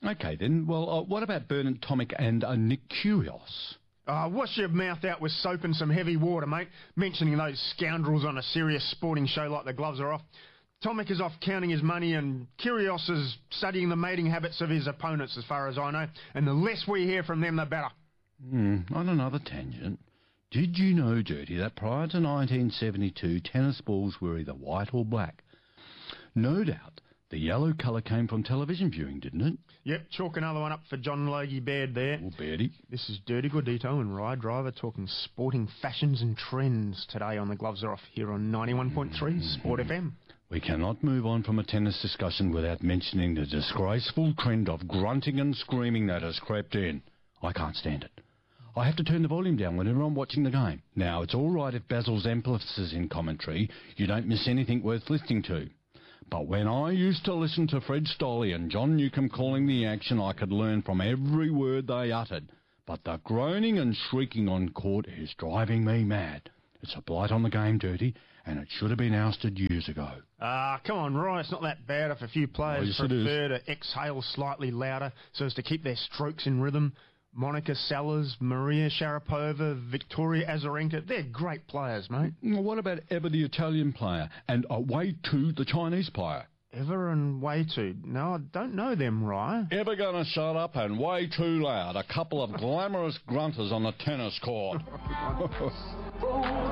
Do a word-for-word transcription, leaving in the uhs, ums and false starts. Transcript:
Okay, then. Well, uh, what about Bernard Tomic and uh, Nick Kyrgios? Uh, wash your mouth out with soap and some heavy water, mate. Mentioning those scoundrels on a serious sporting show like The Gloves Are Off. Tomic is off counting his money and Kyrgios is studying the mating habits of his opponents, as far as I know. And the less we hear from them, the better. Mm, on another tangent, did you know, Dirty, that prior to nineteen seventy-two, tennis balls were either white or black? No doubt the yellow colour came from television viewing, didn't it? Yep, chalk another one up for John Logie Baird there. Oh, Beardy. This is Dirty Gordito and Ride Driver talking sporting fashions and trends today on The Gloves Are Off here on ninety-one point three Sport F M. We cannot move on from a tennis discussion without mentioning the disgraceful trend of grunting and screaming that has crept in. I can't stand it. I have to turn the volume down whenever I'm watching the game. Now, it's all right if Basil Zempilas is in commentary. You don't miss anything worth listening to. But when I used to listen to Fred Stolle and John Newcombe calling the action, I could learn from every word they uttered. But the groaning and shrieking on court is driving me mad. It's a blight on the game, Dirty, and it should have been ousted years ago. Ah, come on, Ryan, it's not that bad if a few players Oh, yes, prefer to exhale slightly louder so as to keep their strokes in rhythm. Monica Seles, Maria Sharapova, Victoria Azarenka, they're great players, mate. Well, what about Ever, the Italian player, and uh, Wei Tu, the Chinese player? Ever and Wei Tu. No, I don't know them, Ryan. Ever gonna shut up and way too loud? A couple of glamorous grunters on the tennis court.